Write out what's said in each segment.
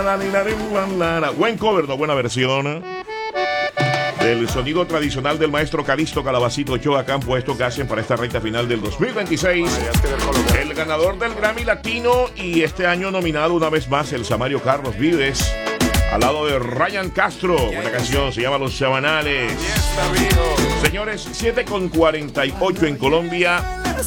Buen cover, no buena versión del sonido tradicional del maestro Calixto Calabacito Ochoa Campo. Esto que hacen para esta recta final del 2026. El ganador del Grammy Latino y este año nominado una vez más, el Samario Carlos Vives, al lado de Ryan Castro. Una canción se llama Los Chabanales. Señores, 7:48 en Colombia.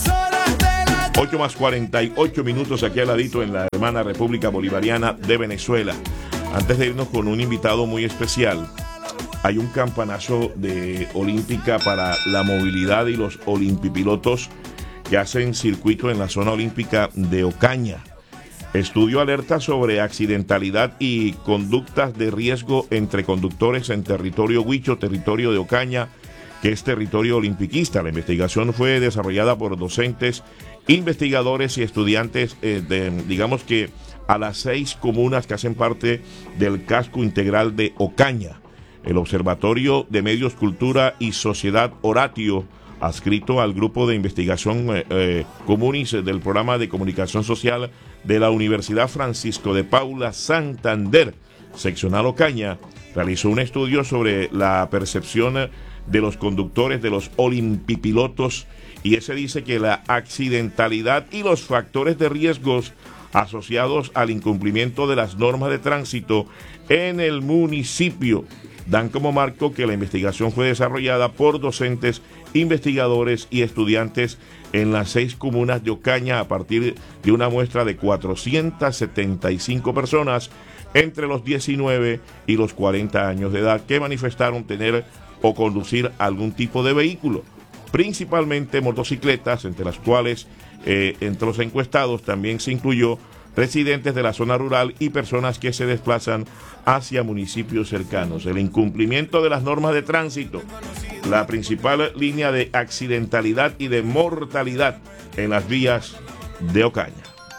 8 más 48 minutos aquí al ladito en la hermana República Bolivariana de Venezuela. Antes de irnos con un invitado muy especial, hay un campanazo de olímpica para la movilidad y los olimpipilotos que hacen circuito en la zona olímpica de Ocaña. Estudio alerta sobre accidentalidad y conductas de riesgo entre conductores en territorio Huicho, territorio de Ocaña, que es territorio olimpiquista. La investigación fue desarrollada por docentes, investigadores y estudiantes digamos que a las 6 comunas que hacen parte del casco integral de Ocaña. El Observatorio de Medios, Cultura y Sociedad Oratio, adscrito al grupo de investigación Comunis del programa de comunicación social de la Universidad Francisco de Paula Santander, seccional Ocaña, realizó un estudio sobre la percepción de los conductores de los olimpipilotos, y ese dice que la accidentalidad y los factores de riesgos asociados al incumplimiento de las normas de tránsito en el municipio dan como marco que la investigación fue desarrollada por docentes, investigadores y estudiantes en las 6 comunas de Ocaña a partir de una muestra de 475 personas entre los 19 y los 40 años de edad que manifestaron tener o conducir algún tipo de vehículo, principalmente motocicletas, entre las cuales entre los encuestados también se incluyó residentes de la zona rural y personas que se desplazan hacia municipios cercanos. El incumplimiento de las normas de tránsito, la principal línea de accidentalidad y de mortalidad en las vías de Ocaña.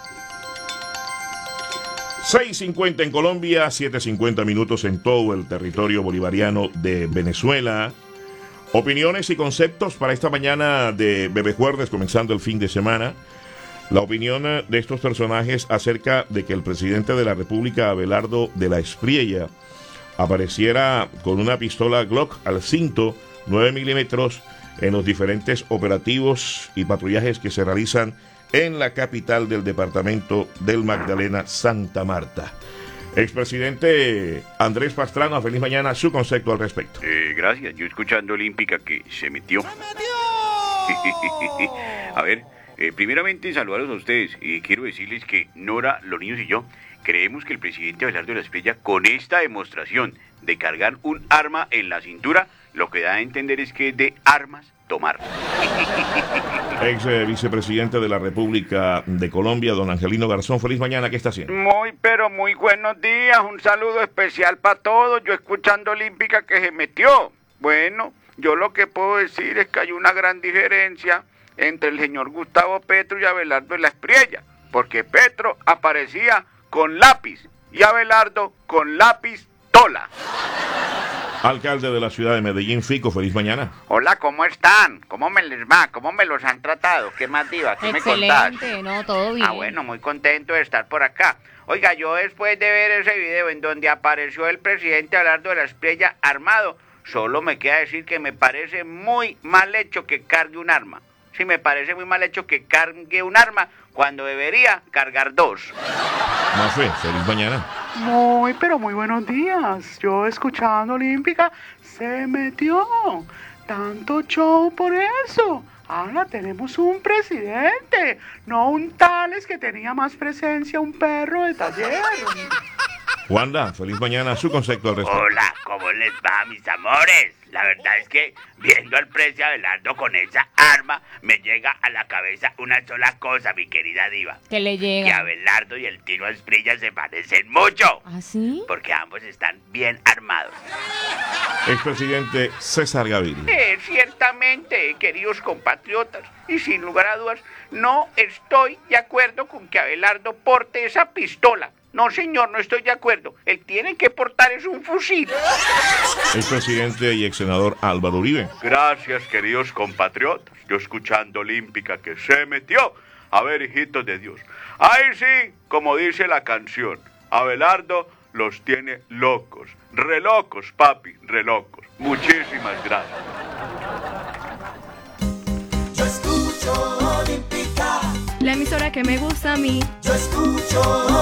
6:50 en Colombia, 7:50 minutos en todo el territorio bolivariano de Venezuela. Opiniones y conceptos para esta mañana de Bebé Jueves, comenzando el fin de semana. La opinión de estos personajes acerca de que el presidente de la República, Abelardo de la Espriella, apareciera con una pistola Glock al cinto, 9 milímetros, en los diferentes operativos y patrullajes que se realizan en la capital del departamento del Magdalena, Santa Marta. Expresidente Andrés Pastrana, feliz mañana, su concepto al respecto. Gracias, yo escuchando Olímpica que se metió. A ver, primeramente saludarlos a ustedes. Quiero decirles que Nora, los niños y yo creemos que el presidente Abelardo de la Espriella, con esta demostración de cargar un arma en la cintura, lo que da a entender es que es de armas tomar. Ex vicepresidente de la República de Colombia, don Angelino Garzón, feliz mañana, ¿qué está haciendo? Muy, pero muy buenos días, un saludo especial para todos, yo escuchando Olímpica que se metió. Bueno, yo lo que puedo decir es que hay una gran diferencia entre el señor Gustavo Petro y Abelardo de la Espriella, porque Petro aparecía con lápiz y Abelardo con lápiz tola. Alcalde de la ciudad de Medellín, Fico, feliz mañana. Hola, ¿cómo están? ¿Cómo me les va? ¿Cómo me los han tratado? ¿Qué más, diva? ¿Qué me contás? Excelente, no, todo bien. Bueno, muy contento de estar por acá. Oiga, yo después de ver ese video en donde apareció el presidente Abelardo de la Espriella armado, solo me queda decir que me parece muy mal hecho que cargue un arma. Sí, me parece muy mal hecho que cargue un arma cuando debería cargar 2. Mafe, feliz mañana. Muy, pero muy buenos días. Yo escuchando Olímpica, se metió. Tanto show por eso. Ahora tenemos un presidente, no un Tales que tenía más presencia, un perro de taller. Wanda, feliz mañana, su concepto al respecto. Hola, ¿cómo les va, mis amores? La verdad es que viendo al precio Abelardo con esa arma, me llega a la cabeza una sola cosa, mi querida diva. Que le Que llega. Abelardo y el Tino Espriella se parecen mucho. ¿Ah, sí? Porque ambos están bien armados. Expresidente César Gaviria. Ciertamente, queridos compatriotas, y sin lugar a dudas, no estoy de acuerdo con que Abelardo porte esa pistola. No, señor, no estoy de acuerdo. Él tiene que portar es un fusil. Expresidente y ex senador Álvaro Uribe. Gracias, queridos compatriotas. Yo escuchando Olímpica que se metió. A ver, hijitos de Dios. Ahí sí, como dice la canción, Abelardo los tiene locos. Re locos, papi, re locos. Muchísimas gracias. Yo escucho Olímpica. La emisora que me gusta a mí. Yo escucho